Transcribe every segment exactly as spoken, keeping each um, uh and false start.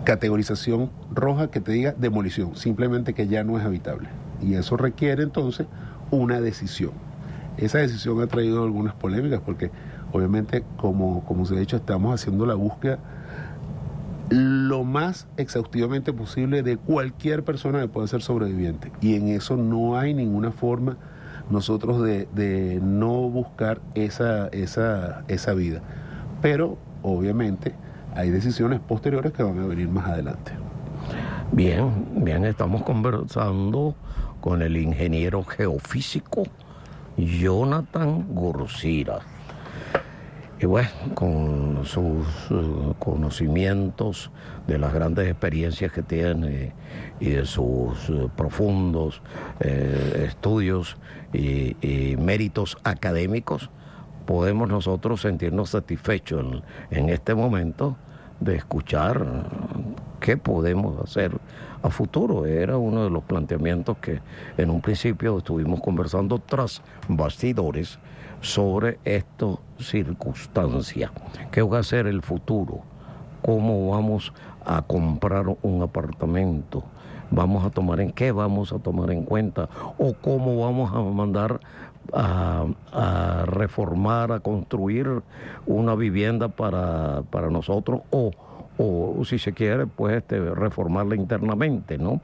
categorización roja que te diga demolición, simplemente que ya no es habitable. Y eso requiere entonces una decisión. Esa decisión ha traído algunas polémicas porque obviamente, como, como se ha dicho, estamos haciendo la búsqueda lo más exhaustivamente posible de cualquier persona que pueda ser sobreviviente. Y en eso no hay ninguna forma nosotros de, de no buscar esa, esa, esa vida. Pero obviamente hay decisiones posteriores que van a venir más adelante. Bien, bien, estamos conversando con el ingeniero geofísico Jonathan Gursira. Y bueno, con sus uh, conocimientos de las grandes experiencias que tiene y de sus uh, profundos eh, estudios y, y méritos académicos, podemos nosotros sentirnos satisfechos en, en este momento de escuchar qué podemos hacer a futuro. Era uno de los planteamientos que en un principio estuvimos conversando tras bastidores sobre esta circunstancia. ¿Qué va a ser el futuro? ¿Cómo vamos a comprar un apartamento? ¿Vamos a tomar en qué vamos a tomar en cuenta? ¿O cómo vamos a mandar a, a reformar, a construir una vivienda para, para nosotros? O, o si se quiere, pues este, reformarla internamente, ¿no?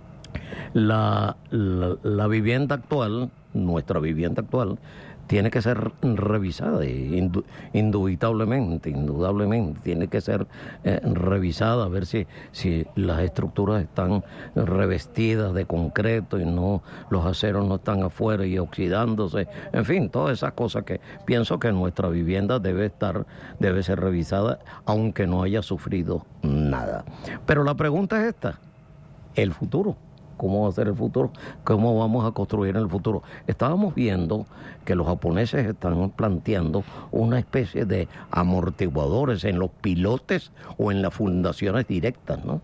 La, la, la vivienda actual, nuestra vivienda actual, tiene que ser revisada, indu, indubitablemente, indudablemente, tiene que ser eh, revisada, a ver si, si las estructuras están revestidas de concreto y no los aceros no están afuera y oxidándose, en fin, todas esas cosas que pienso que nuestra vivienda debe estar, debe ser revisada, aunque no haya sufrido nada. Pero la pregunta es esta, el futuro. ¿Cómo va a ser el futuro? ¿Cómo vamos a construir el futuro? Estábamos viendo que los japoneses están planteando una especie de amortiguadores en los pilotes o en las fundaciones directas, ¿no?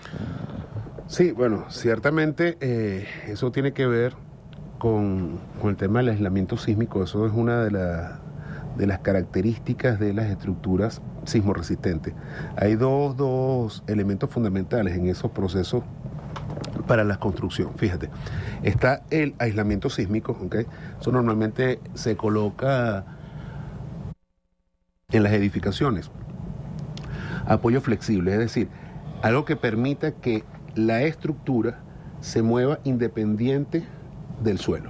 Sí, bueno, ciertamente eh, eso tiene que ver con, con el tema del aislamiento sísmico. Eso es una de, la, de las características de las estructuras sismoresistentes. Hay dos, dos elementos fundamentales en esos procesos para la construcción. Fíjate, está el aislamiento sísmico, ¿ok? Eso normalmente se coloca en las edificaciones. Apoyo flexible, es decir, algo que permita que la estructura se mueva independiente del suelo.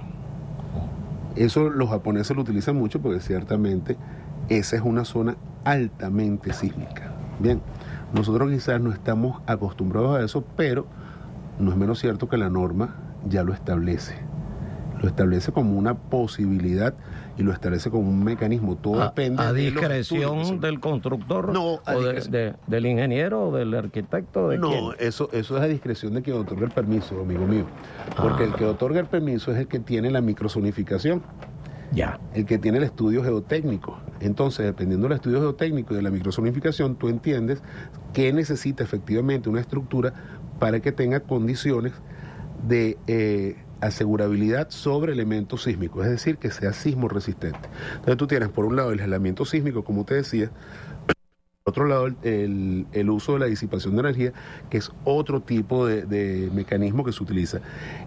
Eso los japoneses lo utilizan mucho porque ciertamente esa es una zona altamente sísmica. Bien, nosotros quizás no estamos acostumbrados a eso, pero no es menos cierto que la norma ya lo establece. Lo establece como una posibilidad y lo establece como un mecanismo. Todo a, depende a de discreción del constructor, no, o de, de, del ingeniero, o del arquitecto, ¿de no, quién? eso, eso es a discreción de quien otorga el permiso, amigo mío. Porque ah. el que otorga el permiso es el que tiene la microzonificación. Ya. El que tiene el estudio geotécnico. Entonces, dependiendo del estudio geotécnico y de la microzonificación, tú entiendes qué necesita efectivamente una estructura para que tenga condiciones de eh, asegurabilidad sobre elementos sísmicos, es decir, que sea sismo resistente. Entonces tú tienes por un lado el aislamiento sísmico, como te decía, por otro lado el, el, el uso de la disipación de energía, que es otro tipo de, de mecanismo que se utiliza.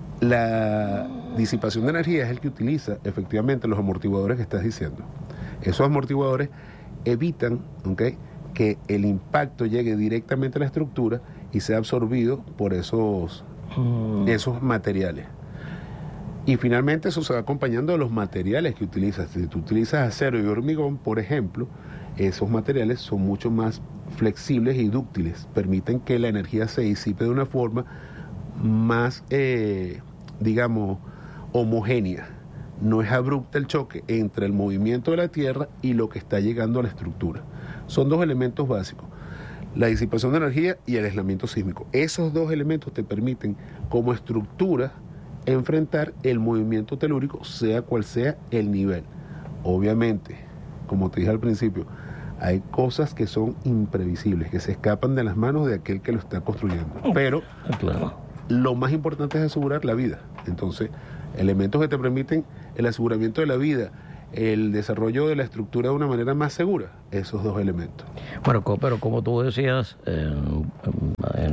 La disipación de energía es el que utiliza efectivamente los amortiguadores que estás diciendo. Esos amortiguadores evitan, ¿okay?, que el impacto llegue directamente a la estructura y sea absorbido por esos, mm. esos materiales. Y finalmente eso se va acompañando de los materiales que utilizas. Si tú utilizas acero y hormigón, por ejemplo, esos materiales son mucho más flexibles y dúctiles. Permiten que la energía se disipe de una forma más, eh, digamos, homogénea. No es abrupta el choque entre el movimiento de la Tierra y lo que está llegando a la estructura. Son dos elementos básicos, la disipación de energía y el aislamiento sísmico. Esos dos elementos te permiten, como estructura, enfrentar el movimiento telúrico, sea cual sea el nivel. Obviamente, como te dije al principio, hay cosas que son imprevisibles, que se escapan de las manos de aquel que lo está construyendo. Pero claro, lo más importante es asegurar la vida. Entonces, elementos que te permiten el aseguramiento de la vida, el desarrollo de la estructura de una manera más segura, esos dos elementos. Bueno, pero como tú decías, eh,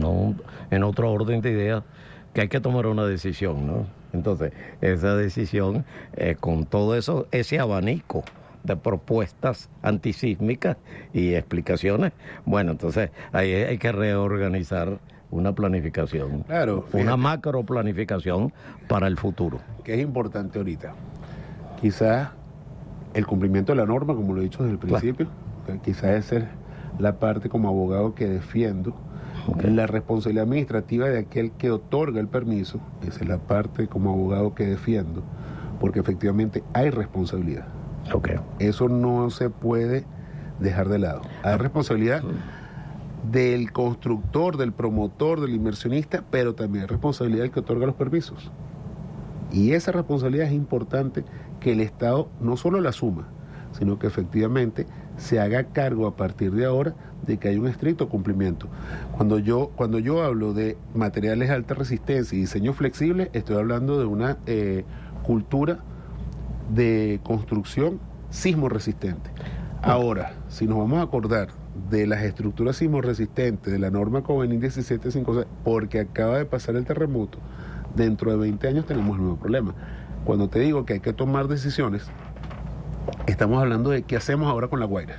en otro orden de ideas, que hay que tomar una decisión, ¿no? Entonces, esa decisión, eh, con todo eso, ese abanico de propuestas antisísmicas y explicaciones, bueno, entonces ahí hay que reorganizar una planificación, claro, fíjate, una macro planificación para el futuro. Que es importante ahorita. Quizás el cumplimiento de la norma, como lo he dicho desde el principio, claro, quizás es la parte como abogado que defiendo. Okay. La responsabilidad administrativa de aquel que otorga el permiso, esa es la parte como abogado que defiendo, porque efectivamente hay responsabilidad. Okay. Eso no se puede dejar de lado. Hay responsabilidad del constructor, del promotor, del inversionista, pero también hay responsabilidad del que otorga los permisos. Y esa responsabilidad es importante que el Estado no solo la asuma, sino que efectivamente se haga cargo a partir de ahora de que hay un estricto cumplimiento. Cuando yo, cuando yo hablo de materiales de alta resistencia y diseño flexible, estoy hablando de una eh, cultura de construcción sismo resistente. Ahora, si nos vamos a acordar de las estructuras sismo resistentes de la norma Covenant diecisiete cincuenta y seis, porque acaba de pasar el terremoto, dentro de veinte años tenemos el mismo problema. Cuando te digo que hay que tomar decisiones, estamos hablando de qué hacemos ahora con La Guaira.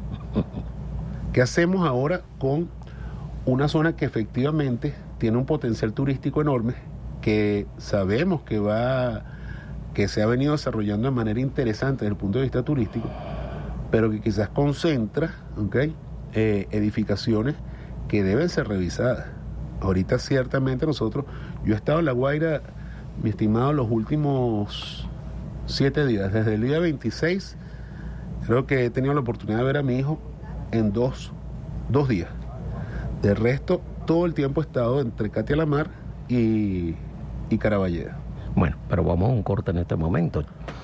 ¿Qué hacemos ahora con una zona que efectivamente tiene un potencial turístico enorme, que sabemos que va, que se ha venido desarrollando de manera interesante desde el punto de vista turístico, pero que quizás concentra, ¿okay? eh, edificaciones que deben ser revisadas? Ahorita ciertamente nosotros, yo he estado en La Guaira, mi estimado, los últimos siete días, desde el día veintiséis, creo que he tenido la oportunidad de ver a mi hijo en dos, dos días. De resto, todo el tiempo he estado entre Catia la Mar y, y Caraballeda. Bueno, pero vamos a un corte en este momento.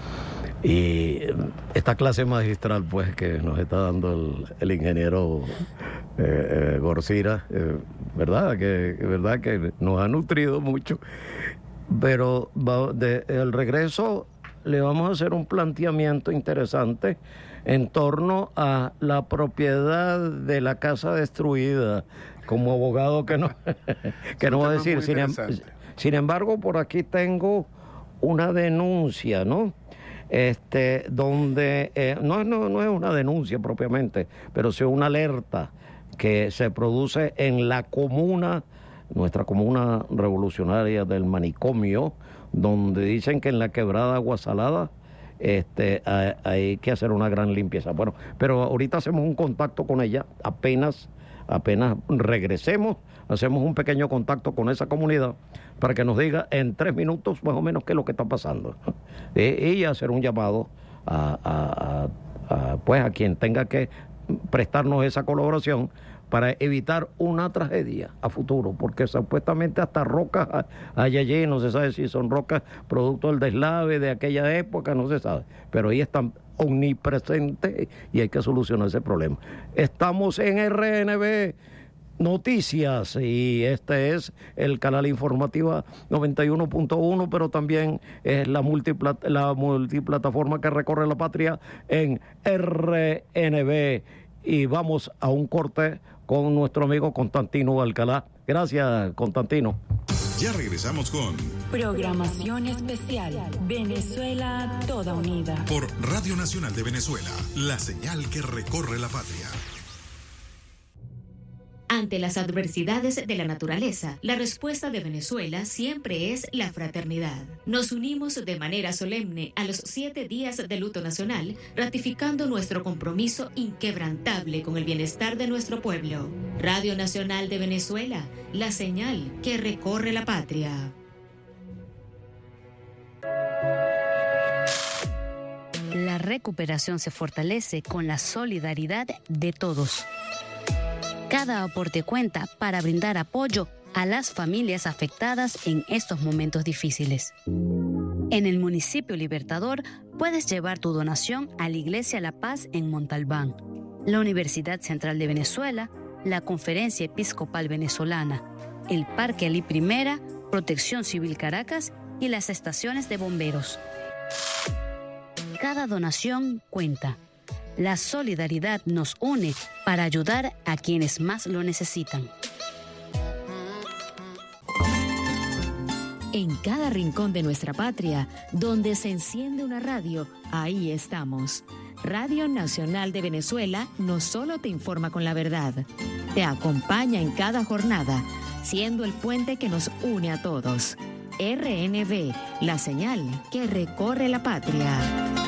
Y esta clase magistral, pues, que nos está dando el, el ingeniero eh, eh, Gorcira, eh, ¿verdad? Que, ¿verdad? Que nos ha nutrido mucho. Pero va, de, el regreso le vamos a hacer un planteamiento interesante en torno a la propiedad de la casa destruida, como abogado que no, que no va a decir. Sin, em, sin embargo, por aquí tengo una denuncia, ¿no? Este, donde eh, no, no, no es una denuncia propiamente, pero sí una alerta que se produce en la comuna, nuestra comuna revolucionaria del Manicomio, donde dicen que en la quebrada Agua Salada este, hay, hay que hacer una gran limpieza. Bueno, pero ahorita hacemos un contacto con ella, apenas, apenas regresemos, hacemos un pequeño contacto con esa comunidad para que nos diga en tres minutos más o menos qué es lo que está pasando. Eh, y hacer un llamado a, a, a, a, pues, a quien tenga que prestarnos esa colaboración para evitar una tragedia a futuro, porque supuestamente hasta rocas hay allí, no se sabe si son rocas producto del deslave de aquella época, no se sabe, pero ahí están omnipresentes y hay que solucionar ese problema. Estamos en R N B Noticias y este es el canal informativo noventa y uno punto uno, pero también es la, multiplat la multiplataforma que recorre la patria en R N B. Y vamos a un corte con nuestro amigo Constantino Alcalá. Gracias, Constantino. Ya regresamos con Programación Especial Venezuela Toda Unida por Radio Nacional de Venezuela, la señal que recorre la patria. Ante las adversidades de la naturaleza, la respuesta de Venezuela siempre es la fraternidad. Nos unimos de manera solemne a los siete días de luto nacional, ratificando nuestro compromiso inquebrantable con el bienestar de nuestro pueblo. Radio Nacional de Venezuela, la señal que recorre la patria. La recuperación se fortalece con la solidaridad de todos. Cada aporte cuenta para brindar apoyo a las familias afectadas en estos momentos difíciles. En el municipio Libertador puedes llevar tu donación a la Iglesia La Paz en Montalbán, la Universidad Central de Venezuela, la Conferencia Episcopal Venezolana, el Parque Alí Primera, Protección Civil Caracas y las estaciones de bomberos. Cada donación cuenta. La solidaridad nos une para ayudar a quienes más lo necesitan. En cada rincón de nuestra patria, donde se enciende una radio, ahí estamos. Radio Nacional de Venezuela no solo te informa con la verdad, te acompaña en cada jornada, siendo el puente que nos une a todos. R N V, la señal que recorre la patria.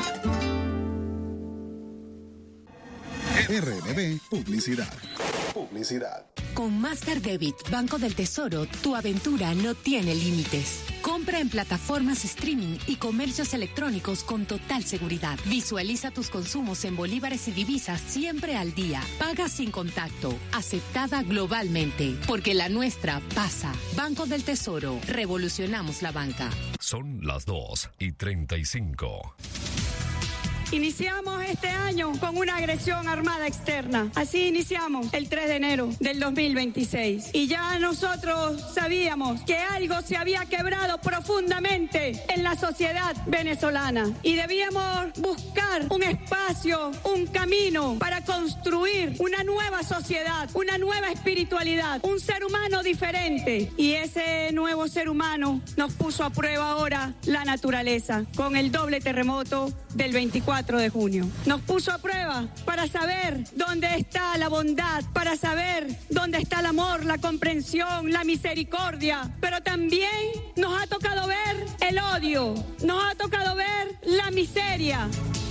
R N V Publicidad. Publicidad. Con Master Debit Banco del Tesoro, tu aventura no tiene límites. Compra en plataformas streaming y comercios electrónicos con total seguridad. Visualiza tus consumos en bolívares y divisas siempre al día. Paga sin contacto. Aceptada globalmente. Porque la nuestra pasa. Banco del Tesoro. Revolucionamos la banca. Son las dos y treinta y cinco. Iniciamos este año con una agresión armada externa. Así iniciamos el tres de enero del dos mil veintiséis. Y ya nosotros sabíamos que algo se había quebrado profundamente en la sociedad venezolana. Y debíamos buscar un espacio, un camino para construir una nueva sociedad, una nueva espiritualidad, un ser humano diferente. Y ese nuevo ser humano nos puso a prueba ahora la naturaleza con el doble terremoto del veinticuatro de junio. Nos puso a prueba para saber dónde está la bondad, para saber dónde está el amor, la comprensión, la misericordia, pero también nos ha tocado ver el odio, nos ha tocado ver la miseria.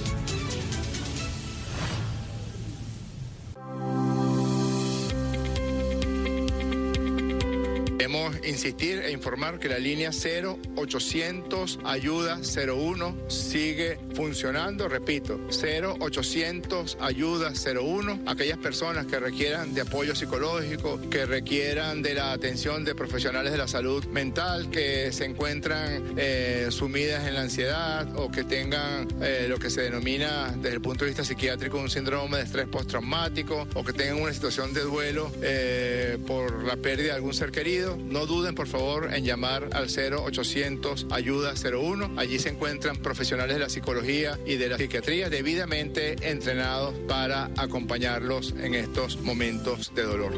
Debemos insistir e informar que la línea cero ochocientos ayuda cero uno sigue funcionando. Repito, cero ochocientos ayuda cero uno. Aquellas personas que requieran de apoyo psicológico, que requieran de la atención de profesionales de la salud mental, que se encuentran eh, sumidas en la ansiedad o que tengan eh, lo que se denomina desde el punto de vista psiquiátrico un síndrome de estrés postraumático o que tengan una situación de duelo eh, por la pérdida de algún ser querido. No duden, por favor, en llamar al cero ochocientos ayuda cero uno. Allí se encuentran profesionales de la psicología y de la psiquiatría debidamente entrenados para acompañarlos en estos momentos de dolor.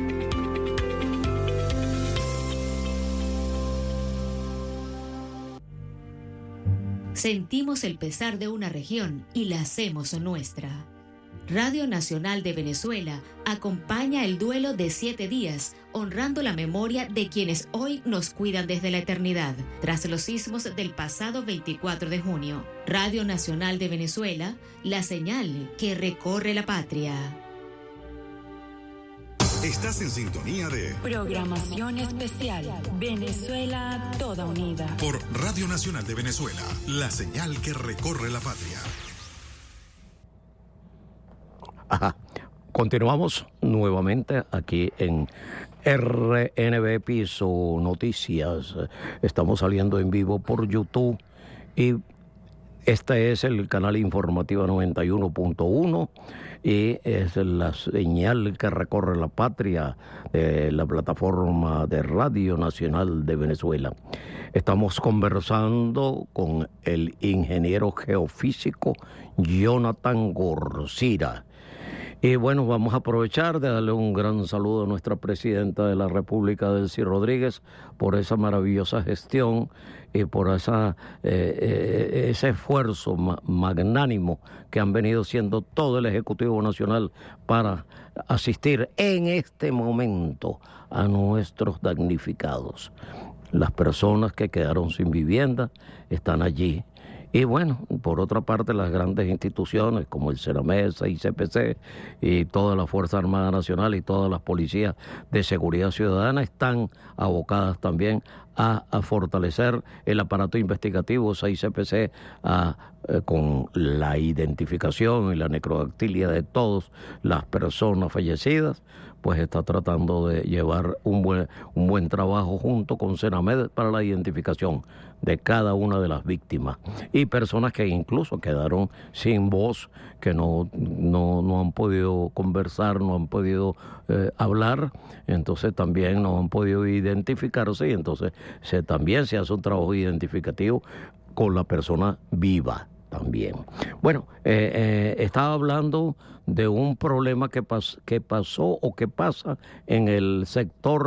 Sentimos el pesar de una región y la hacemos nuestra. Radio Nacional de Venezuela acompaña el duelo de siete días, honrando la memoria de quienes hoy nos cuidan desde la eternidad, tras los sismos del pasado veinticuatro de junio. Radio Nacional de Venezuela, la señal que recorre la patria. Estás en sintonía de Programación especial. Venezuela toda unida. Por Radio Nacional de Venezuela, la señal que recorre la patria. Ajá. Continuamos nuevamente aquí en R N V Piso Noticias. Estamos saliendo en vivo por YouTube y este es el canal informativo noventa y uno punto uno y es la señal que recorre la patria de la plataforma de Radio Nacional de Venezuela. Estamos conversando con el ingeniero geofísico Jonathan Gorcira. Y bueno, vamos a aprovechar de darle un gran saludo a nuestra presidenta de la República, Delcy Rodríguez, por esa maravillosa gestión y por esa, eh, eh, ese esfuerzo ma- magnánimo que han venido siendo todo el Ejecutivo Nacional para asistir en este momento a nuestros damnificados. Las personas que quedaron sin vivienda están allí. Y bueno, por otra parte, las grandes instituciones como el CENAMESA y C P C y toda la Fuerza Armada Nacional y todas las policías de seguridad ciudadana están abocadas también a, a fortalecer el aparato investigativo seis C P C a, eh, con la identificación y la necrodactilia de todas las personas fallecidas, pues está tratando de llevar un buen, un buen trabajo junto con CENAMED para la identificación de cada una de las víctimas y personas que incluso quedaron sin voz, que no, no, no han podido conversar, no han podido eh, hablar, entonces también no han podido identificarse y entonces se, también se hace un trabajo identificativo con la persona viva también. Bueno, eh, eh, estaba hablando de un problema que, pas, que pasó o que pasa en el sector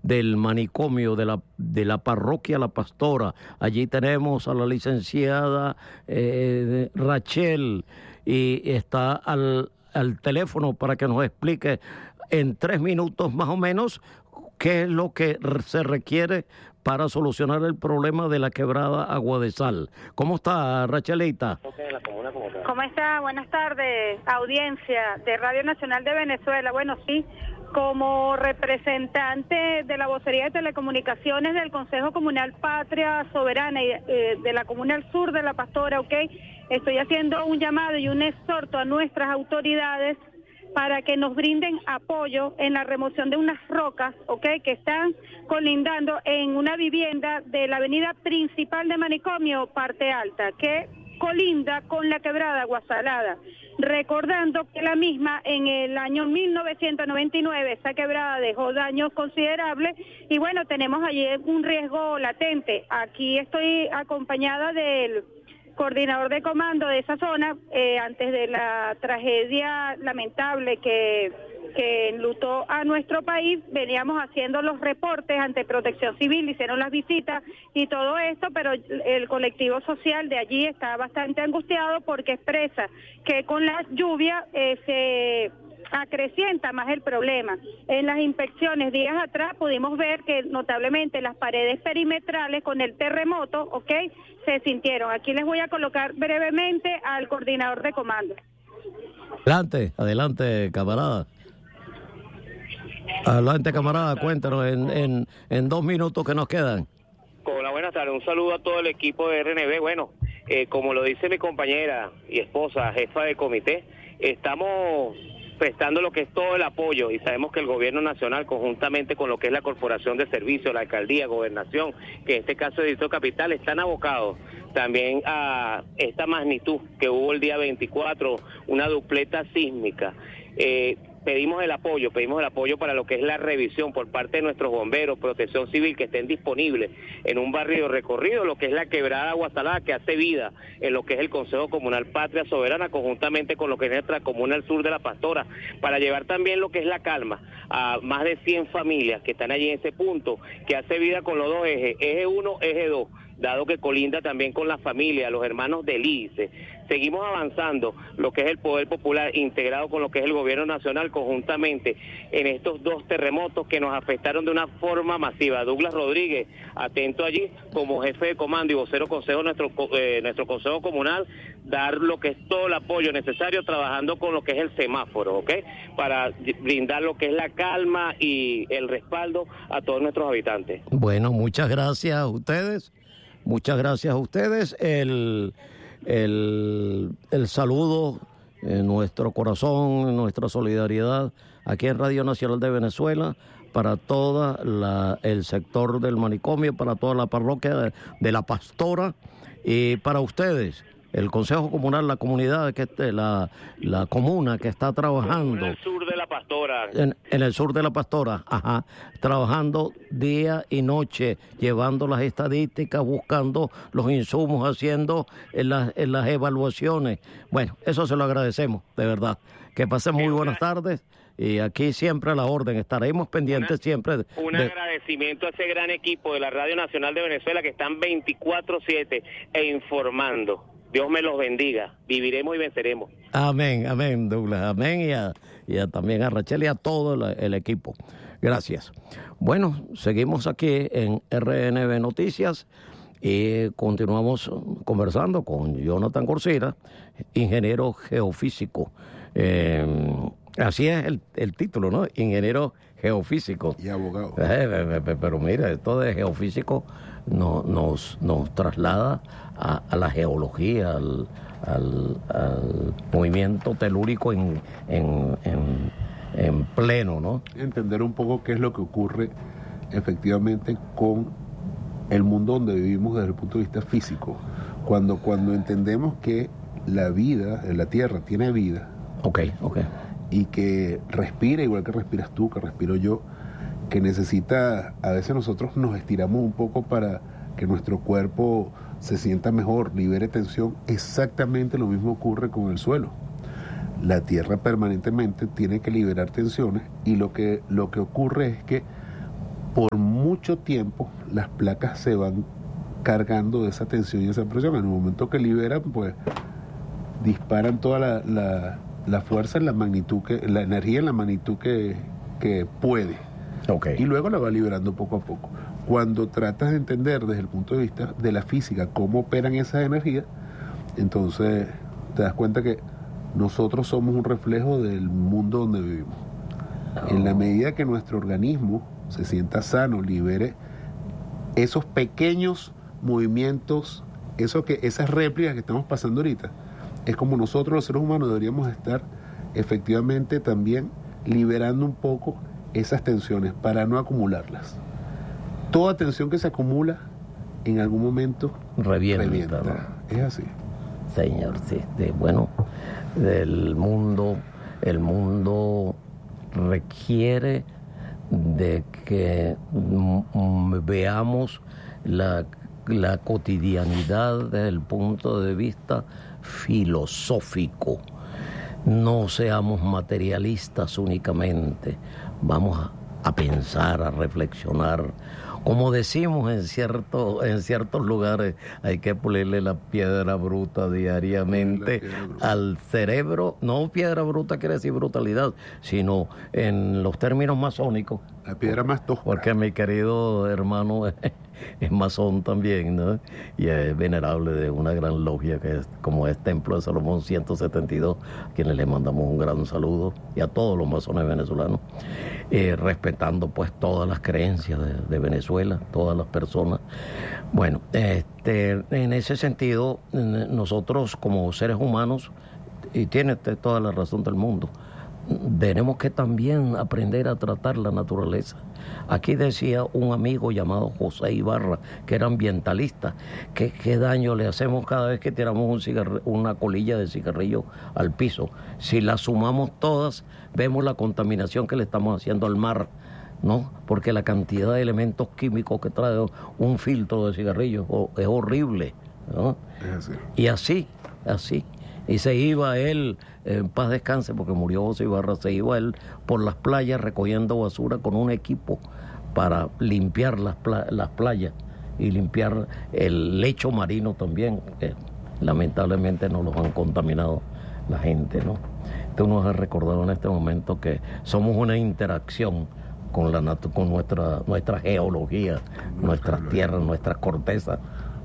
del manicomio de la, de la parroquia La Pastora. Allí tenemos a la licenciada eh, Rachel y está al, al teléfono para que nos explique en tres minutos más o menos qué es lo que se requiere para solucionar el problema de la quebrada Agua de Sal. ¿Cómo está, Rachelita? ¿Cómo está? Buenas tardes, audiencia de Radio Nacional de Venezuela. Bueno, sí, como representante de la vocería de telecomunicaciones del Consejo Comunal Patria Soberana y eh, de la Comuna del Sur de La Pastora, ¿ok? Estoy haciendo un llamado y un exhorto a nuestras autoridades para que nos brinden apoyo en la remoción de unas rocas, ¿ok?, que están colindando en una vivienda de la avenida principal de Manicomio, Parte Alta, que colinda con la quebrada Agua Salada. Recordando que la misma en el año mil novecientos noventa y nueve, esa quebrada dejó daños considerables y bueno, tenemos allí un riesgo latente. Aquí estoy acompañada del coordinador de comando de esa zona, eh, antes de la tragedia lamentable que, que enlutó a nuestro país, veníamos haciendo los reportes ante Protección Civil, hicieron las visitas y todo esto, pero el colectivo social de allí está bastante angustiado porque expresa que con la lluvia eh, se acrecienta más el problema. En las inspecciones días atrás pudimos ver que notablemente las paredes perimetrales con el terremoto, ¿ok?, se sintieron. Aquí les voy a colocar brevemente al coordinador de comando. Adelante, adelante, camarada. Adelante, camarada, cuéntanos en, en, en dos minutos que nos quedan. Hola, buenas tardes. Un saludo a todo el equipo de R N B. Bueno, eh, como lo dice mi compañera y esposa, jefa de comité, estamos prestando lo que es todo el apoyo y sabemos que el gobierno nacional, conjuntamente con lo que es la Corporación de Servicios, la alcaldía, gobernación, que en este caso es Distrito Capital, están abocados también a esta magnitud que hubo el día veinticuatro, una dupleta sísmica. Eh, pedimos el apoyo, pedimos el apoyo para lo que es la revisión por parte de nuestros bomberos, Protección Civil, que estén disponibles en un barrio recorrido, lo que es la quebrada Agua Salada, que hace vida en lo que es el Consejo Comunal Patria Soberana, conjuntamente con lo que es nuestra comuna del sur de La Pastora, para llevar también lo que es la calma a más de cien familias que están allí en ese punto, que hace vida con los dos ejes, eje uno, eje dos, dado que colinda también con la familia, los hermanos del I C E. Seguimos avanzando lo que es el Poder Popular integrado con lo que es el Gobierno Nacional conjuntamente en estos dos terremotos que nos afectaron de una forma masiva. Douglas Rodríguez, atento allí como jefe de comando y vocero consejo de nuestro, eh, nuestro Consejo Comunal, dar lo que es todo el apoyo necesario trabajando con lo que es el semáforo, ¿ok?, para brindar lo que es la calma y el respaldo a todos nuestros habitantes. Bueno, muchas gracias a ustedes. Muchas gracias a ustedes. El, el, el saludo en nuestro corazón, en nuestra solidaridad aquí en Radio Nacional de Venezuela para todo el sector del manicomio, para toda la parroquia de, de La Pastora y para ustedes, el Consejo Comunal, la comunidad, que la, la comuna que está trabajando. En el sur de La Pastora. En, en el sur de La Pastora, ajá. Trabajando día y noche, llevando las estadísticas, buscando los insumos, haciendo en las, en las evaluaciones. Bueno, eso se lo agradecemos, de verdad. Que pasen muy buenas tardes. Y aquí siempre a la orden, estaremos pendientes una, siempre. De, un agradecimiento a ese gran equipo de la Radio Nacional de Venezuela que están veinticuatro siete e informando. Dios me los bendiga, viviremos y venceremos. Amén, amén, Douglas, amén, y, a, y a, también a Rachel y a todo el, el equipo. Gracias. Bueno, seguimos aquí en R N B Noticias y continuamos conversando con Jonathan Corsira, ingeniero geofísico. Eh, así es el, el título, ¿no? Ingeniero geofísico. Y abogado. Eh, pero mira, esto de geofísico no, nos, nos traslada a, a la geología, al, al, al movimiento telúrico en, en, en, en pleno, ¿no? Entender un poco qué es lo que ocurre efectivamente con el mundo donde vivimos desde el punto de vista físico. Cuando, cuando entendemos que la vida, la Tierra tiene vida. Ok, ok. Y que respira igual que respiras tú, que respiro yo, que necesita, a veces nosotros nos estiramos un poco para que nuestro cuerpo se sienta mejor, libere tensión. Exactamente lo mismo ocurre con el suelo. La Tierra permanentemente tiene que liberar tensiones y lo que, lo que ocurre es que por mucho tiempo las placas se van cargando de esa tensión y esa presión. En el momento que liberan, pues disparan toda la, la, la fuerza en la magnitud, que, la energía en la magnitud que, que puede. Okay. Y luego la va liberando poco a poco. Cuando tratas de entender desde el punto de vista de la física cómo operan esas energías, entonces te das cuenta que nosotros somos un reflejo del mundo donde vivimos. Oh. En la medida que nuestro organismo se sienta sano, libere esos pequeños movimientos, eso que, esas réplicas que estamos pasando ahorita, es como nosotros los seres humanos deberíamos estar efectivamente también liberando un poco esas tensiones para no acumularlas. Toda tensión que se acumula en algún momento revienta. revienta. ¿No? Es así. Señor, sí. De, bueno, el mundo, el mundo requiere de que m- veamos la, la cotidianidad desde el punto de vista filosófico. No seamos materialistas únicamente. Vamos a, a pensar, a reflexionar. Como decimos en cierto, en ciertos lugares, hay que ponerle la piedra bruta diariamente piedra bruta. al cerebro. No piedra bruta quiere decir brutalidad, sino en los términos masónicos. La piedra más tosca. Porque mi querido hermano es, es masón también, ¿no? Y es venerable de una gran logia que es como es Templo de Salomón ciento setenta y dos, a quienes le mandamos un gran saludo, y a todos los masones venezolanos, eh, respetando pues todas las creencias de, de Venezuela, todas las personas. Bueno, este, en ese sentido, nosotros como seres humanos, y tiene toda la razón del mundo, tenemos que también aprender a tratar la naturaleza. Aquí decía un amigo llamado José Ibarra, que era ambientalista, que qué daño le hacemos cada vez que tiramos un cigarr- una colilla de cigarrillo al piso. Si la sumamos todas, vemos la contaminación que le estamos haciendo al mar, ¿no? Porque la cantidad de elementos químicos que trae un filtro de cigarrillo es horrible, ¿no? Es así. Y así, así. Y se iba él, en paz descanse, porque murió José Ibarra, se iba él por las playas recogiendo basura con un equipo para limpiar las, pla- las playas y limpiar el lecho marino también, que lamentablemente nos los han contaminado la gente, ¿no? Tú nos has recordado en este momento que somos una interacción con la natu- con nuestra nuestra geología, nuestras tierras, nuestras cortezas.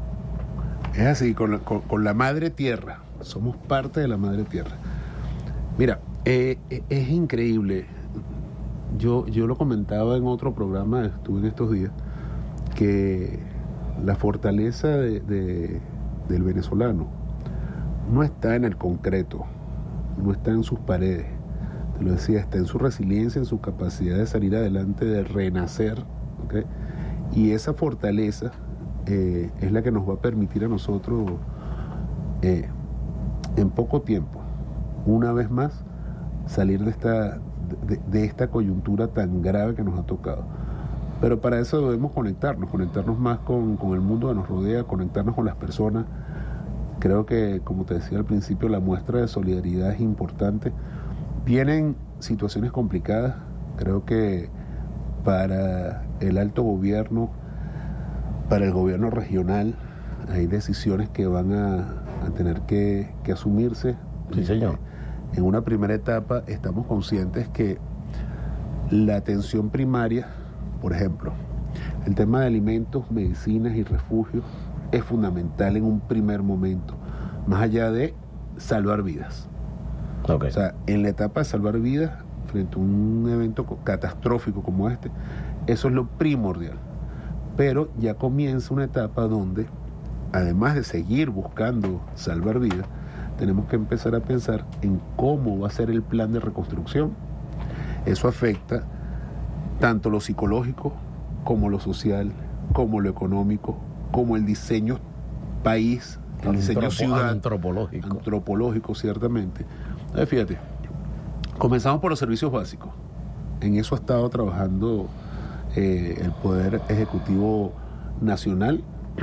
Es así, con la, con, con la madre tierra. Somos parte de la madre tierra. Mira, eh, eh, es increíble. Yo, yo lo comentaba en otro programa, estuve en estos días, que la fortaleza de, de, del venezolano no está en el concreto, no está en sus paredes. Te lo decía, está en su resiliencia, en su capacidad de salir adelante, de renacer, ¿okay? Y esa fortaleza eh, es la que nos va a permitir a nosotros eh, en poco tiempo, una vez más, salir de esta, de, de esta coyuntura tan grave que nos ha tocado. Pero para eso debemos conectarnos, conectarnos más con, con el mundo que nos rodea, conectarnos con las personas. Creo que, como te decía al principio, la muestra de solidaridad es importante. Vienen situaciones complicadas. Creo que para el alto gobierno, para el gobierno regional, hay decisiones que van a, a tener que, que asumirse. Sí, señor. En una primera etapa estamos conscientes que la atención primaria, por ejemplo, el tema de alimentos, medicinas y refugios es fundamental en un primer momento, más allá de salvar vidas. Okay. O sea, en la etapa de salvar vidas, frente a un evento catastrófico como este, eso es lo primordial. Pero ya comienza una etapa donde, además de seguir buscando salvar vidas, tenemos que empezar a pensar en cómo va a ser el plan de reconstrucción. Eso afecta tanto lo psicológico, como lo social, como lo económico, como el diseño país, el diseño Antropo- ciudad. antropológico. Antropológico, ciertamente. A ver, fíjate, comenzamos por los servicios básicos. En eso ha estado trabajando eh, el Poder Ejecutivo Nacional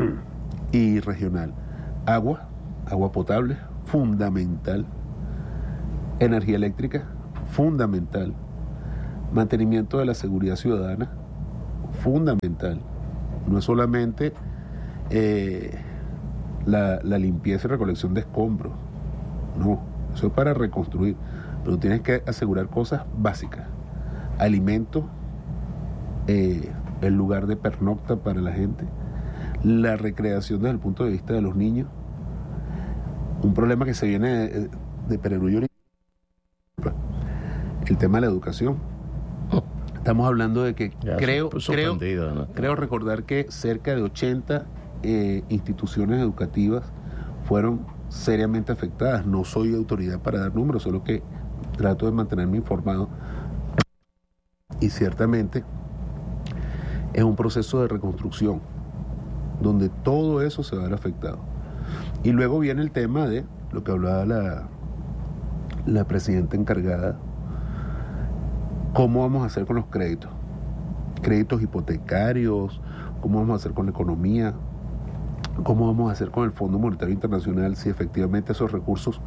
y regional. Agua, agua potable, fundamental. Energía eléctrica, fundamental. Mantenimiento de la seguridad ciudadana, fundamental. No es solamente eh, la, la limpieza y recolección de escombros, no, eso es para reconstruir, pero tienes que asegurar cosas básicas, alimentos, eh, el lugar de pernocta para la gente, la recreación desde el punto de vista de los niños, un problema que se viene de, de Perogrullo, el tema de la educación. Estamos hablando de que ya creo creo, ¿no? creo recordar que cerca de ochenta eh, instituciones educativas fueron seriamente afectadas. No soy autoridad para dar números, solo que trato de mantenerme informado. Y ciertamente es un proceso de reconstrucción donde todo eso se va a ver afectado. Y luego viene el tema de lo que hablaba la, la presidenta encargada. ¿Cómo vamos a hacer con los créditos? Créditos hipotecarios, ¿cómo vamos a hacer con la economía? ¿Cómo vamos a hacer con el Fondo Monetario Internacional si efectivamente esos recursos,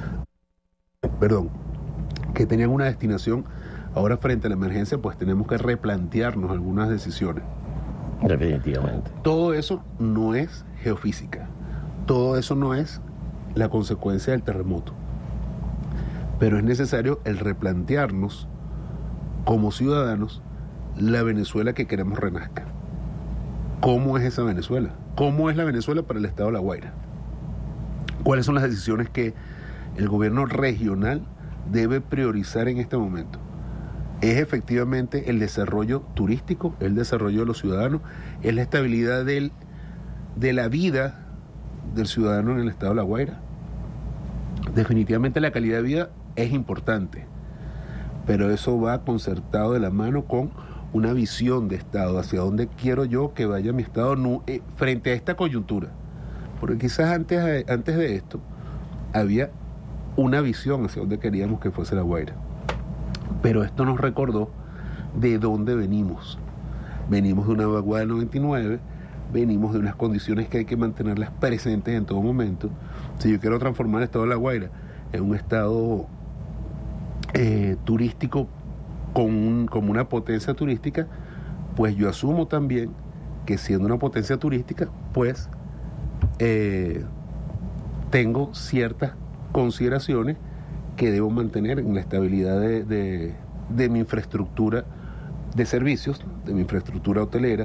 perdón, que tenían una destinación, ahora frente a la emergencia, pues tenemos que replantearnos algunas decisiones? Definitivamente. Todo eso no es geofísica, todo eso no es la consecuencia del terremoto, pero es necesario el replantearnos como ciudadanos la Venezuela que queremos renazca. ¿Cómo es esa Venezuela? ¿Cómo es la Venezuela para el estado de La Guaira? ¿Cuáles son las decisiones que el gobierno regional debe priorizar en este momento? ¿Es efectivamente el desarrollo turístico, el desarrollo de los ciudadanos, es la estabilidad del, de la vida del ciudadano en el estado de La Guaira? Definitivamente la calidad de vida es importante, pero eso va concertado de la mano con una visión de Estado, hacia dónde quiero yo que vaya mi Estado no, eh, frente a esta coyuntura. Porque quizás antes, antes de esto había una visión hacia dónde queríamos que fuese La Guaira. Pero esto nos recordó de dónde venimos. Venimos de una vaguada del noventa y nueve, venimos de unas condiciones que hay que mantenerlas presentes en todo momento. Si yo quiero transformar el Estado de La Guaira en un Estado Eh, turístico con un, como una potencia turística, pues yo asumo también que siendo una potencia turística, pues eh, tengo ciertas consideraciones que debo mantener en la estabilidad de, de, de mi infraestructura de servicios, de mi infraestructura hotelera.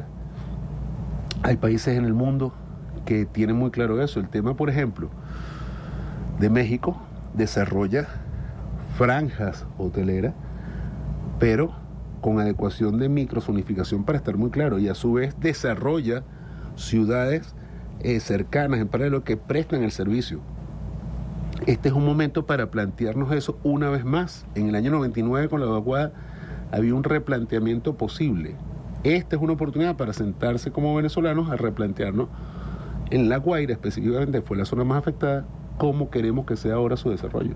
Hay países en el mundo que tienen muy claro eso. El tema, por ejemplo, de México desarrolla franjas hoteleras, pero con adecuación de microzonificación, para estar muy claro, y a su vez desarrolla ciudades eh, cercanas en paralelo que prestan el servicio. Este es un momento para plantearnos eso una vez más. En el año noventa y nueve, con la vaguada, había un replanteamiento posible. Esta es una oportunidad para sentarse como venezolanos a replantearnos en La Guaira, específicamente fue la zona más afectada, cómo queremos que sea ahora su desarrollo.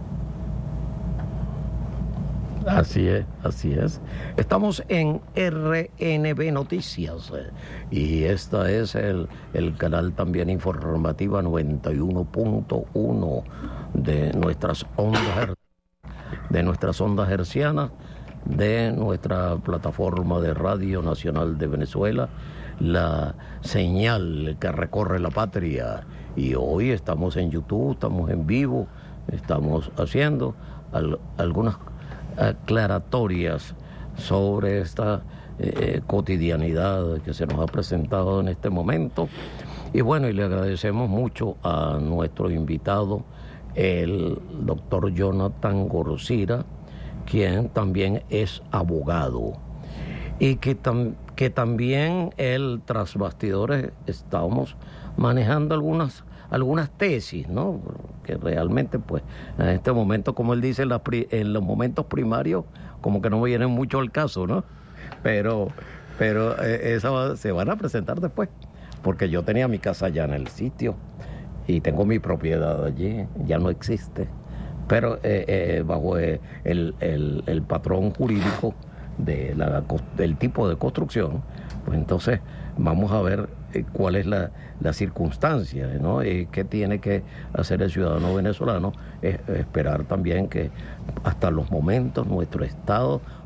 Así es, así es. Estamos en R N B Noticias eh, y esta es el, el canal también informativa noventa y uno punto uno de nuestras ondas de nuestras ondas hercianas, de nuestra plataforma de Radio Nacional de Venezuela, la señal que recorre la patria. Y hoy estamos en YouTube, estamos en vivo, estamos haciendo al, algunas aclaratorias sobre esta eh, cotidianidad que se nos ha presentado en este momento. Y bueno, y le agradecemos mucho a nuestro invitado, el doctor Jonathan Gorosira, quien también es abogado y que, tam- que también él, tras bastidores, estamos manejando algunas algunas tesis, ¿no? Que realmente, pues, en este momento, como él dice, en, la pri- en los momentos primarios, como que no vienen mucho al caso, ¿no? Pero, pero eh, eso se van a presentar después, porque yo tenía mi casa allá en el sitio y tengo mi propiedad allí, ya no existe, pero eh, eh, bajo el, el, el patrón jurídico de la, del tipo de construcción, pues entonces vamos a ver eh, cuál es la, la circunstancia, ¿no? Y qué tiene que hacer el ciudadano venezolano, es esperar también que hasta los momentos nuestro Estado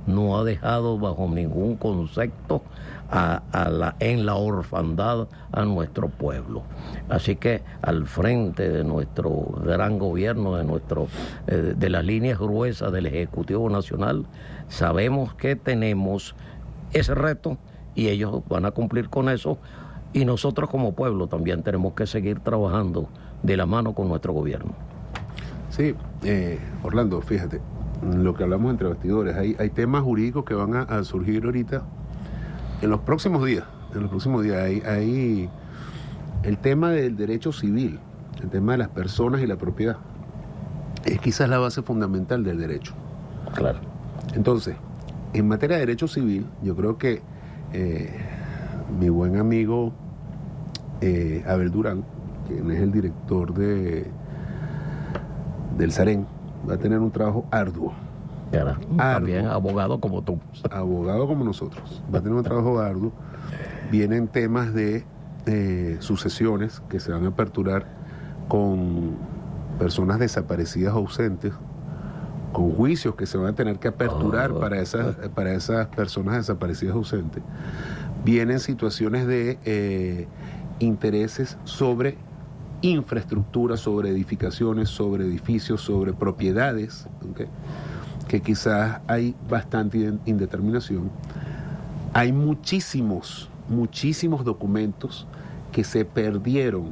no ha dejado bajo ningún concepto a, a la, en la orfandad a nuestro pueblo. Así que al frente de nuestro gran gobierno, de, nuestro, eh, de las líneas gruesas del Ejecutivo Nacional, sabemos que tenemos ese reto y ellos van a cumplir con eso, y nosotros como pueblo también tenemos que seguir trabajando de la mano con nuestro gobierno. Sí, eh, Orlando, fíjate, lo que hablamos entre bastidores, hay, hay temas jurídicos que van a, a surgir ahorita en los próximos días, en los próximos días hay, hay el tema del derecho civil, el tema de las personas y la propiedad, es quizás la base fundamental del derecho. Claro. Entonces, en materia de derecho civil, yo creo que eh, mi buen amigo eh, Abel Durán, quien es el director de del SAREN, va a tener un trabajo arduo. Claro, también abogado como tú. Abogado como nosotros. Va a tener un trabajo arduo. Vienen temas de eh, sucesiones que se van a aperturar con personas desaparecidas o ausentes, con juicios que se van a tener que aperturar oh, para esas, para esas personas desaparecidas ausentes. Vienen situaciones de eh, intereses sobre infraestructura, sobre edificaciones, sobre edificios, sobre propiedades, ¿okay? Que quizás hay bastante indeterminación. Hay muchísimos, muchísimos documentos que se perdieron,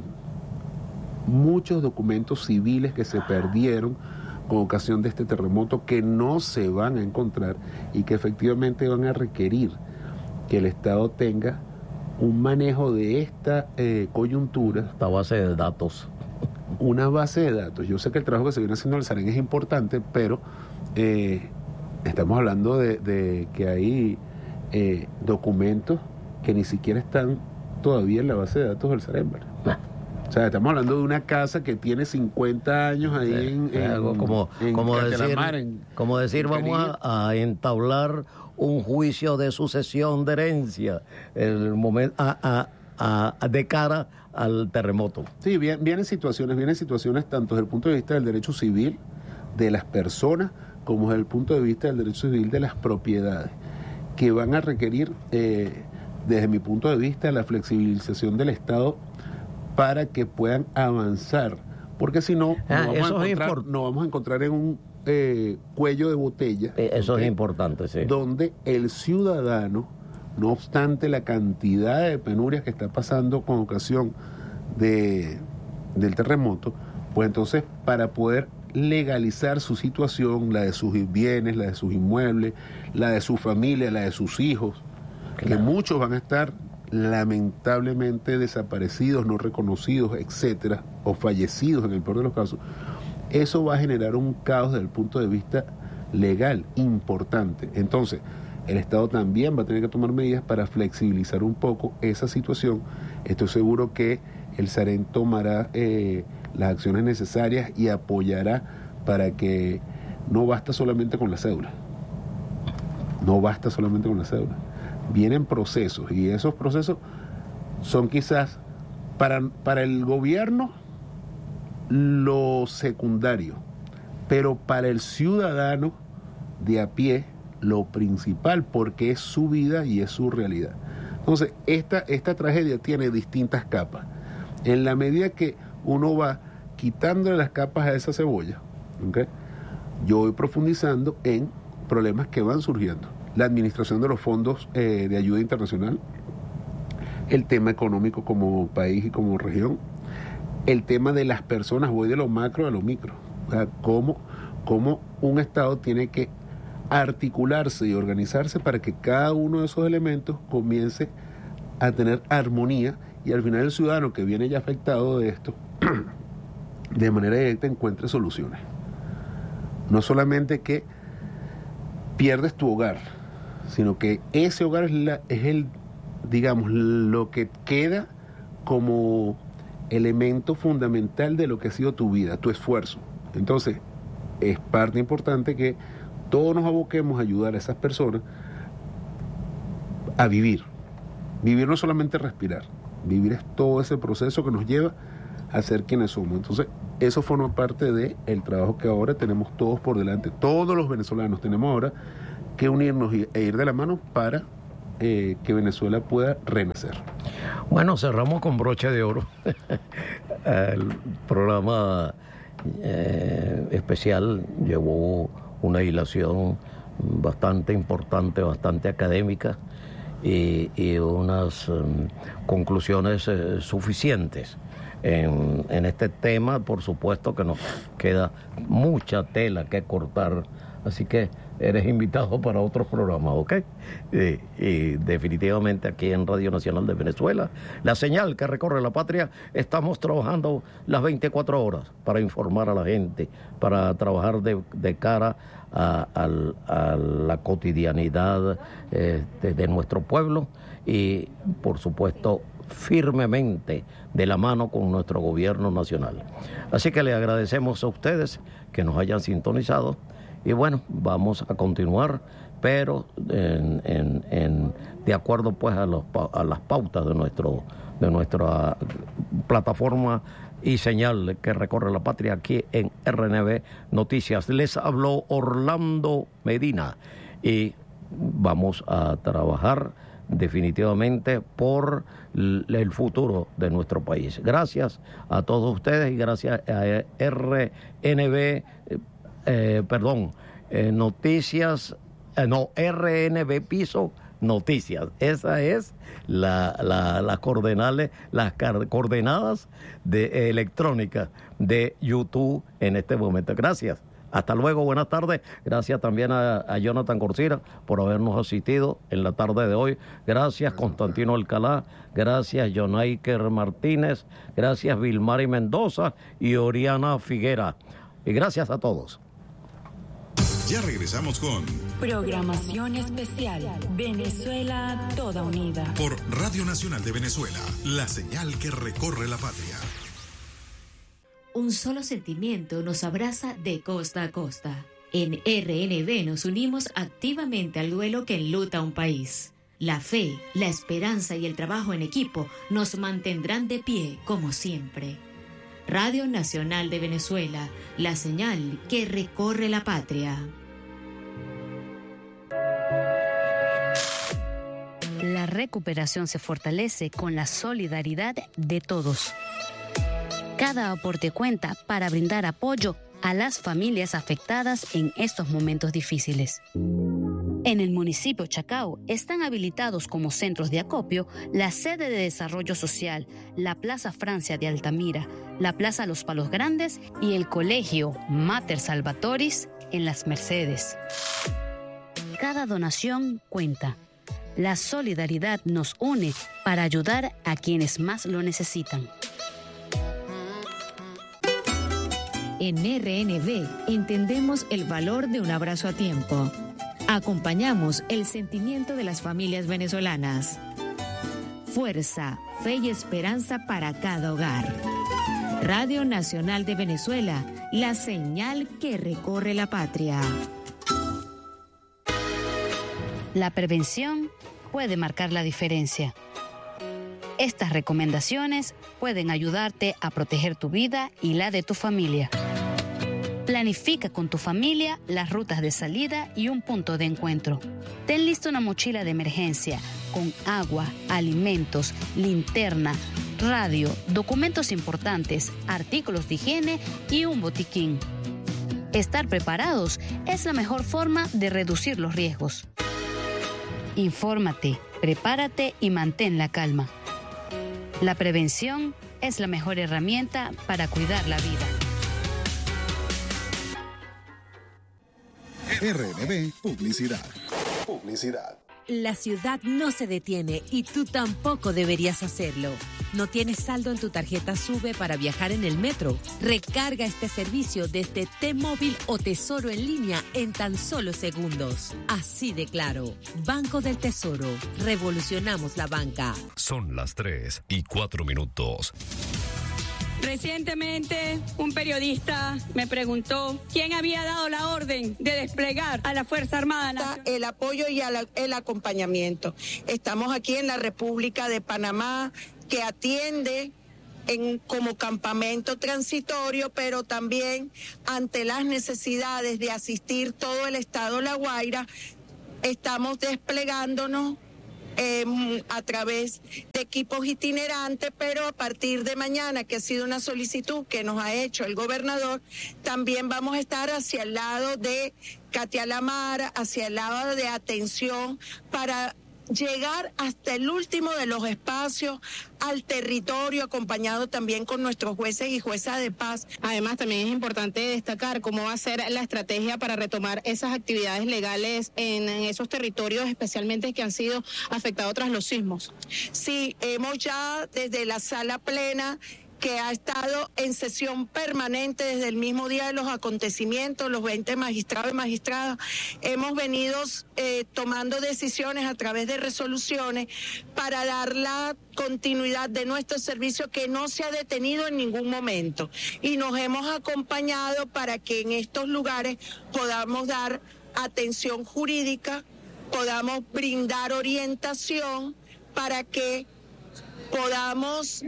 muchos documentos civiles que se perdieron con ocasión de este terremoto, que no se van a encontrar y que efectivamente van a requerir que el Estado tenga un manejo de esta eh, coyuntura. Esta base de datos. Una base de datos. Yo sé que el trabajo que se viene haciendo en el SAREN es importante, pero eh, estamos hablando de, de que hay eh, documentos que ni siquiera están todavía en la base de datos del SAREN, ¿verdad? Ah. O sea, estamos hablando de una casa que tiene cincuenta años ahí sí, en, en, algo como, en como decir, en, como decir en vamos a, a entablar un juicio de sucesión de herencia el momento a, a, a, de cara al terremoto. Sí, bien, vienen situaciones, vienen situaciones tanto desde el punto de vista del derecho civil de las personas como desde el punto de vista del derecho civil de las propiedades, que van a requerir, eh, desde mi punto de vista, la flexibilización del Estado para que puedan avanzar, porque si no, ah, no, vamos eso a es encontrar, import- no vamos a encontrar en un eh, cuello de botella. Eh, eso ¿okay? es importante, sí. Donde el ciudadano, no obstante la cantidad de penurias que está pasando con ocasión de, del terremoto, pues entonces para poder legalizar su situación, la de sus bienes, la de sus inmuebles, la de su familia, la de sus hijos, claro, que muchos van a estar lamentablemente desaparecidos, no reconocidos, etcétera, o fallecidos en el peor de los casos, eso va a generar un caos desde el punto de vista legal importante. Entonces, el Estado también va a tener que tomar medidas para flexibilizar un poco esa situación. Estoy seguro que el SAREN tomará eh, las acciones necesarias y apoyará para que no basta solamente con la cédula. No basta solamente con la cédula. Vienen procesos y esos procesos son quizás para, para el gobierno lo secundario, pero para el ciudadano de a pie lo principal, porque es su vida y es su realidad. Entonces, esta, esta tragedia tiene distintas capas. En la medida que uno va quitándole las capas a esa cebolla, ¿okay? Yo voy profundizando en problemas que van surgiendo. La administración de los fondos eh, de ayuda internacional, el tema económico como país y como región, el tema de las personas, voy de lo macro a lo micro, o sea, cómo, cómo un Estado tiene que articularse y organizarse para que cada uno de esos elementos comience a tener armonía y al final el ciudadano que viene ya afectado de esto, de manera directa encuentre soluciones. No solamente que pierdes tu hogar, sino que ese hogar es, la, es el, digamos, lo que queda como elemento fundamental de lo que ha sido tu vida, tu esfuerzo. Entonces, es parte importante que todos nos aboquemos a ayudar a esas personas a vivir. Vivir no solamente respirar, vivir es todo ese proceso que nos lleva a ser quienes somos. Entonces, eso forma parte del trabajo que ahora tenemos todos por delante. Todos los venezolanos tenemos ahora que unirnos e ir de la mano para eh, que Venezuela pueda renacer. Bueno, cerramos con broche de oro el programa eh, especial llevó una hilación bastante importante, bastante académica y, y unas um, conclusiones eh, suficientes en, en este tema. Por supuesto que nos queda mucha tela que cortar, así que eres invitado para otros programas, ¿ok? Y, y definitivamente aquí en Radio Nacional de Venezuela, la señal que recorre la patria, estamos trabajando las veinticuatro horas para informar a la gente, para trabajar de, de cara a, a, a la cotidianidad eh, de, de nuestro pueblo y, por supuesto, firmemente de la mano con nuestro gobierno nacional. Así que le agradecemos a ustedes que nos hayan sintonizado. Y bueno, vamos a continuar, pero en, en, en, de acuerdo pues a, los, a las pautas de, nuestro, de nuestra plataforma y señal que recorre la patria aquí en R N V Noticias. Les habló Orlando Medina y vamos a trabajar definitivamente por el futuro de nuestro país. Gracias a todos ustedes y gracias a R N V. Eh, perdón, eh, Noticias, eh, no, R N V Piso Noticias. Esa es la, la, la coordenales, las coordenadas de, eh, electrónicas de YouTube en este momento. Gracias. Hasta luego, buenas tardes. Gracias también a, a Jonathan Corsira por habernos asistido en la tarde de hoy. Gracias, Constantino Alcalá. Gracias, Jonaiker Martínez. Gracias, Vilmari Mendoza y Oriana Figuera. Y gracias a todos. Ya regresamos con Programación Especial Venezuela Toda Unida por Radio Nacional de Venezuela, la señal que recorre la patria. Un solo sentimiento nos abraza de costa a costa. En R N V nos unimos activamente al duelo que enluta a un país. La fe, la esperanza y el trabajo en equipo nos mantendrán de pie como siempre. Radio Nacional de Venezuela, la señal que recorre la patria. La recuperación se fortalece con la solidaridad de todos. Cada aporte cuenta para brindar apoyo a las familias afectadas en estos momentos difíciles. En el municipio Chacao están habilitados como centros de acopio la sede de desarrollo social, la Plaza Francia de Altamira, la Plaza Los Palos Grandes y el Colegio Mater Salvatoris en Las Mercedes. Cada donación cuenta. La solidaridad nos une para ayudar a quienes más lo necesitan. En R N V entendemos el valor de un abrazo a tiempo. Acompañamos el sentimiento de las familias venezolanas. Fuerza, fe y esperanza para cada hogar. Radio Nacional de Venezuela, la señal que recorre la patria. La prevención puede marcar la diferencia. Estas recomendaciones pueden ayudarte a proteger tu vida y la de tu familia. Planifica con tu familia las rutas de salida y un punto de encuentro. Ten lista una mochila de emergencia con agua, alimentos, linterna, radio, documentos importantes, artículos de higiene y un botiquín. Estar preparados es la mejor forma de reducir los riesgos. Infórmate, prepárate y mantén la calma. La prevención es la mejor herramienta para cuidar la vida. R N V Publicidad. Publicidad. La ciudad no se detiene y tú tampoco deberías hacerlo. ¿No tienes saldo en tu tarjeta SUBE para viajar en el metro? Recarga este servicio desde T-Móvil o Tesoro en línea en tan solo segundos. Así de claro. Banco del Tesoro. Revolucionamos la banca. Son las tres y cuatro minutos. Recientemente, un periodista me preguntó quién había dado la orden de desplegar a la Fuerza Armada Nacional. El apoyo y el acompañamiento. Estamos aquí en la República de Panamá, que atiende en, como campamento transitorio, pero también ante las necesidades de asistir todo el estado La Guaira. estamos desplegándonos Eh, a través de equipos itinerantes, pero a partir de mañana, que ha sido una solicitud que nos ha hecho el gobernador, también vamos a estar hacia el lado de Katia Lamar, hacia el lado de atención, para llegar hasta el último de los espacios, al territorio, acompañado también con nuestros jueces y juezas de paz. Además, también es importante destacar cómo va a ser la estrategia para retomar esas actividades legales en, en esos territorios, especialmente que han sido afectados tras los sismos. Sí, hemos ya desde la sala plena, que ha estado en sesión permanente desde el mismo día de los acontecimientos, los veinte magistrados y magistradas, hemos venido eh, tomando decisiones a través de resoluciones para dar la continuidad de nuestro servicio, que no se ha detenido en ningún momento, y nos hemos acompañado para que en estos lugares podamos dar atención jurídica, podamos brindar orientación para que podamos,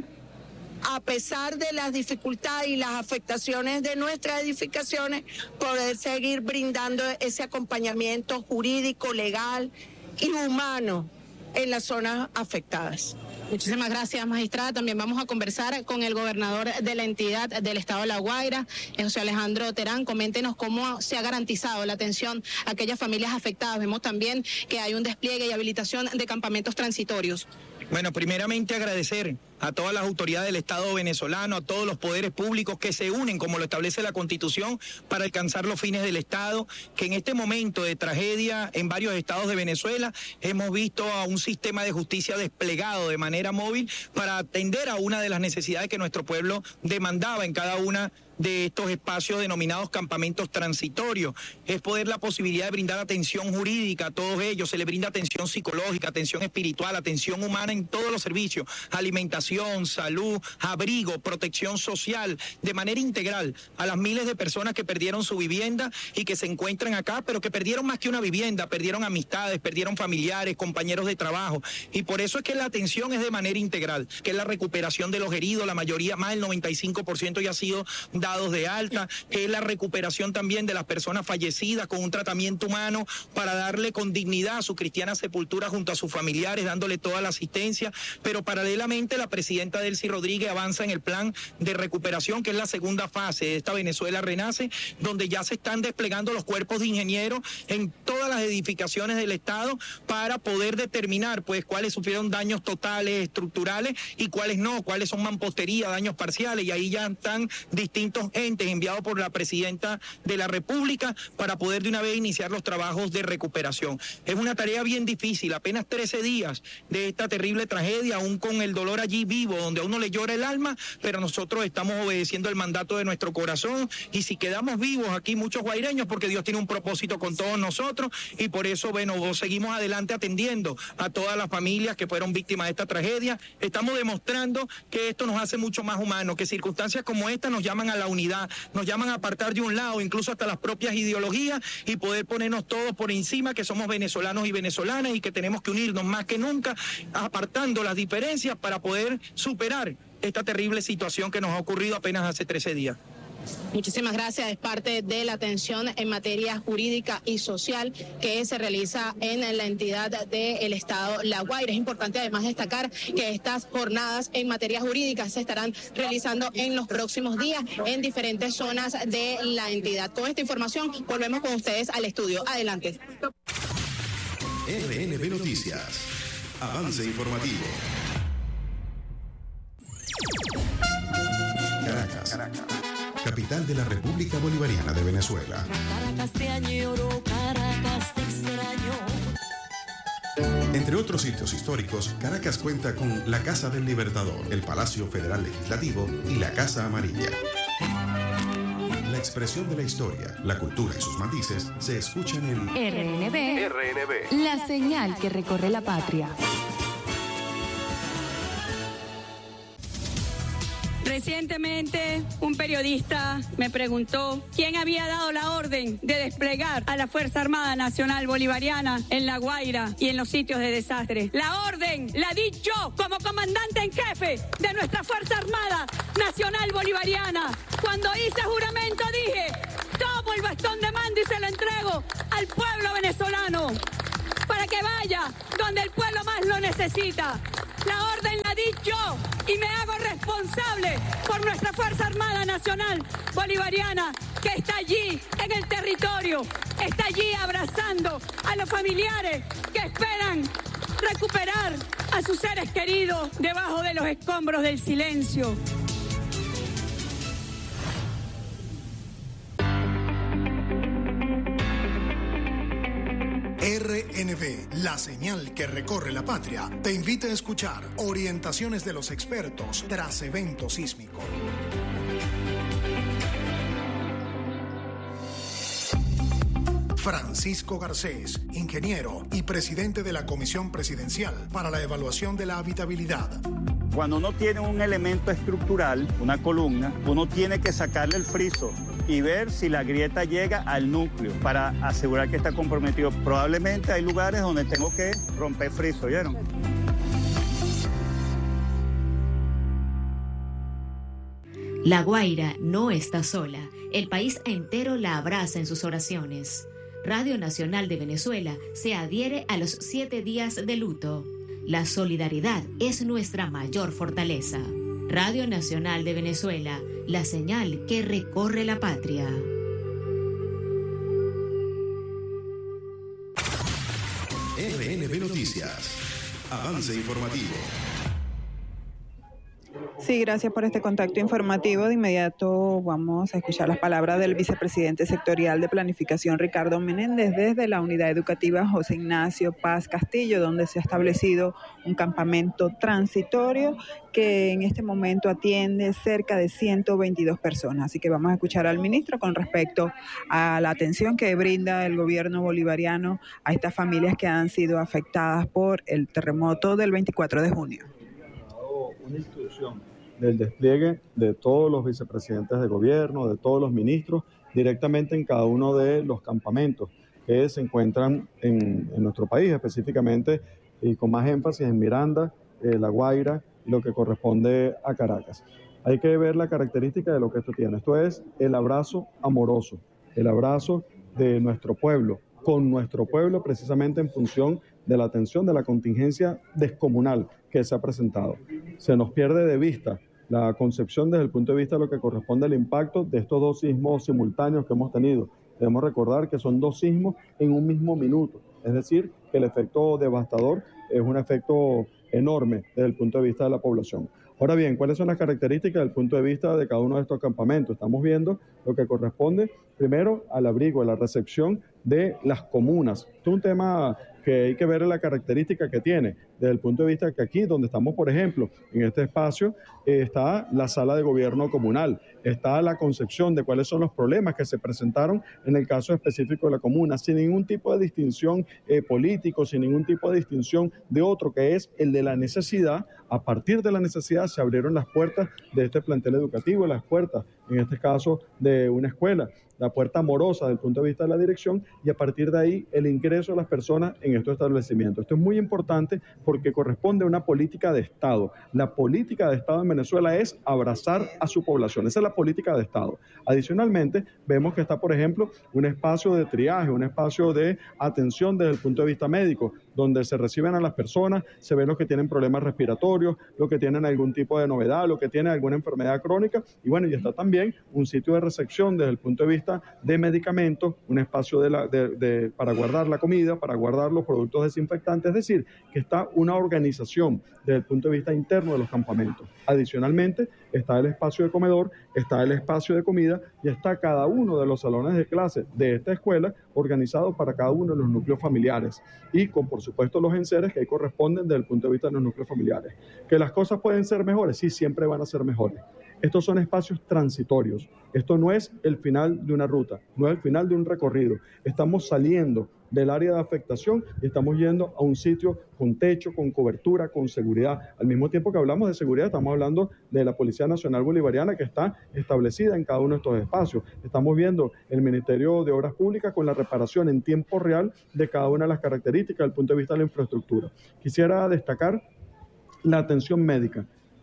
a pesar de las dificultades y las afectaciones de nuestras edificaciones, poder seguir brindando ese acompañamiento jurídico, legal y humano en las zonas afectadas. Muchísimas gracias, magistrada. También vamos a conversar con el gobernador de la entidad del estado de La Guaira, José Alejandro Terán. Coméntenos cómo se ha garantizado la atención a aquellas familias afectadas. Vemos también que hay un despliegue y habilitación de campamentos transitorios. Bueno, primeramente agradecer a todas las autoridades del Estado venezolano, a todos los poderes públicos que se unen, como lo establece la Constitución, para alcanzar los fines del Estado, que en este momento de tragedia en varios estados de Venezuela hemos visto a un sistema de justicia desplegado de manera móvil para atender a una de las necesidades que nuestro pueblo demandaba en cada una de estos espacios denominados campamentos transitorios. Es poder la posibilidad de brindar atención jurídica a todos ellos, se les brinda atención psicológica, atención espiritual, atención humana en todos los servicios, alimentación, salud, abrigo, protección social, de manera integral a las miles de personas que perdieron su vivienda y que se encuentran acá, pero que perdieron más que una vivienda, perdieron amistades, perdieron familiares, compañeros de trabajo, y por eso es que la atención es de manera integral, que es la recuperación de los heridos, la mayoría, más del noventa y cinco por ciento ya ha sido dados de alta, que es la recuperación también de las personas fallecidas con un tratamiento humano para darle con dignidad a su cristiana sepultura junto a sus familiares, dándole toda la asistencia. Pero paralelamente la presidenta Delcy Rodríguez avanza en el plan de recuperación, que es la segunda fase de esta Venezuela Renace, donde ya se están desplegando los cuerpos de ingenieros en todas las edificaciones del Estado para poder determinar pues cuáles sufrieron daños totales, estructurales, y cuáles no, cuáles son mampostería, daños parciales, y ahí ya están distintos entes enviados por la presidenta de la República para poder de una vez iniciar los trabajos de recuperación. Es una tarea bien difícil, apenas trece días de esta terrible tragedia, aún con el dolor allí vivo, donde a uno le llora el alma, pero nosotros estamos obedeciendo el mandato de nuestro corazón, y si quedamos vivos aquí muchos guaireños, porque Dios tiene un propósito con todos nosotros, y por eso, bueno, seguimos adelante atendiendo a todas las familias que fueron víctimas de esta tragedia. Estamos demostrando que esto nos hace mucho más humanos, que circunstancias como esta nos llaman a la unidad, nos llaman a apartar de un lado, incluso hasta las propias ideologías, y poder ponernos todos por encima, que somos venezolanos y venezolanas, y que tenemos que unirnos más que nunca, apartando las diferencias para poder superar esta terrible situación que nos ha ocurrido apenas hace trece días. Muchísimas gracias. Es parte de la atención en materia jurídica y social que se realiza en la entidad del Estado La Guaira. Es importante además destacar que estas jornadas en materia jurídica se estarán realizando en los próximos días en diferentes zonas de la entidad. Con esta información volvemos con ustedes al estudio. Adelante. R N B Noticias. Avance informativo. Caracas. Caracas. Capital de la República Bolivariana de Venezuela. Caracas te añoro, Caracas te extraño. Entre otros sitios históricos, Caracas cuenta con la Casa del Libertador, el Palacio Federal Legislativo y la Casa Amarilla. La expresión de la historia, la cultura y sus matices se escuchan en R N B, R N B, la señal que recorre la patria. Recientemente, un periodista me preguntó quién había dado la orden de desplegar a la Fuerza Armada Nacional Bolivariana en La Guaira y en los sitios de desastre. La orden la di yo como comandante en jefe de nuestra Fuerza Armada Nacional Bolivariana. Cuando hice juramento dije, tomo el bastón de mando y se lo entrego al pueblo venezolano. que vaya donde el pueblo más lo necesita. La orden la di yo y me hago responsable por nuestra Fuerza Armada Nacional Bolivariana, que está allí en el territorio, está allí abrazando a los familiares que esperan recuperar a sus seres queridos debajo de los escombros del silencio. R N V, la señal que recorre la patria, te invita a escuchar orientaciones de los expertos tras evento sísmico. Francisco Garcés, ingeniero y presidente de la Comisión Presidencial para la Evaluación de la Habitabilidad. Cuando uno tiene un elemento estructural, una columna, uno tiene que sacarle el friso y ver si la grieta llega al núcleo para asegurar que está comprometido. Probablemente hay lugares donde tengo que romper friso, ¿vieron? La Guaira no está sola. El país entero la abraza en sus oraciones. Radio Nacional de Venezuela se adhiere a los siete días de luto. La solidaridad es nuestra mayor fortaleza. Radio Nacional de Venezuela, la señal que recorre la patria. R N B Noticias. Avance informativo. Sí, gracias por este contacto informativo. De inmediato vamos a escuchar las palabras del vicepresidente sectorial de Planificación, Ricardo Menéndez, desde la unidad educativa José Ignacio Paz Castillo, donde se ha establecido un campamento transitorio que en este momento atiende cerca de ciento veintidós personas. Así que vamos a escuchar al ministro con respecto a la atención que brinda el gobierno bolivariano a estas familias que han sido afectadas por el terremoto del veinticuatro de junio. Una instrucción del despliegue de todos los vicepresidentes de gobierno, de todos los ministros, directamente en cada uno de los campamentos que se encuentran en, en nuestro país, específicamente y con más énfasis en Miranda, eh, La Guaira, lo que corresponde a Caracas. Hay que ver la característica de lo que esto tiene. Esto es el abrazo amoroso, el abrazo de nuestro pueblo, con nuestro pueblo, precisamente en función de la atención de la contingencia descomunal que se ha presentado. Se nos pierde de vista la concepción desde el punto de vista de lo que corresponde al impacto de estos dos sismos simultáneos que hemos tenido. Debemos recordar que son dos sismos en un mismo minuto, es decir, que el efecto devastador es un efecto enorme desde el punto de vista de la población. Ahora bien, ¿cuáles son las características desde el punto de vista de cada uno de estos campamentos? Estamos viendo lo que corresponde primero al abrigo, a la recepción de las comunas. Esto es un tema que hay que ver la característica que tiene, desde el punto de vista que aquí, donde estamos, por ejemplo, en este espacio, eh, está la sala de gobierno comunal, está la concepción de cuáles son los problemas que se presentaron en el caso específico de la comuna, sin ningún tipo de distinción eh, político, sin ningún tipo de distinción de otro, que es el de la necesidad. A partir de la necesidad se abrieron las puertas de este plantel educativo, las puertas, en este caso, de una escuela, la puerta amorosa desde el punto de vista de la dirección, y a partir de ahí el ingreso de las personas en estos establecimientos. Esto es muy importante porque corresponde a una política de Estado. La política de Estado en Venezuela es abrazar a su población. Esa es la política de Estado. Adicionalmente, vemos que está, por ejemplo, un espacio de triaje, un espacio de atención desde el punto de vista médico, donde se reciben a las personas, se ven los que tienen problemas respiratorios, los que tienen algún tipo de novedad, los que tienen alguna enfermedad crónica, y bueno, y está también un sitio de recepción desde el punto de vista de medicamentos, un espacio de la, de, de, para guardar la comida, para guardar los productos desinfectantes, es decir, que está una organización desde el punto de vista interno de los campamentos. Adicionalmente, está el espacio de comedor, está el espacio de comida y está cada uno de los salones de clase de esta escuela organizado para cada uno de los núcleos familiares y con, por supuesto, los enseres que ahí corresponden desde el punto de vista de los núcleos familiares. ¿Que las cosas pueden ser mejores? Sí, siempre van a ser mejores. Estos son espacios transitorios. Esto no es el final de una ruta, no es el final de un recorrido. Estamos saliendo del área de afectación y estamos yendo a un sitio con techo, con cobertura, con seguridad. Al mismo tiempo que hablamos de seguridad, estamos hablando de la Policía Nacional Bolivariana que está establecida en cada uno de estos espacios. Estamos viendo el Ministerio de Obras Públicas con la reparación en tiempo real de cada una de las características desde el punto de vista de la infraestructura. Quisiera destacar la atención médica.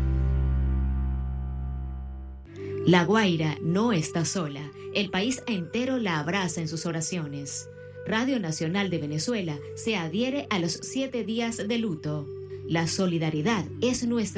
La Guaira no está sola. El país entero la abraza en sus oraciones. Radio Nacional de Venezuela se adhiere a los siete días de luto. La solidaridad es nuestra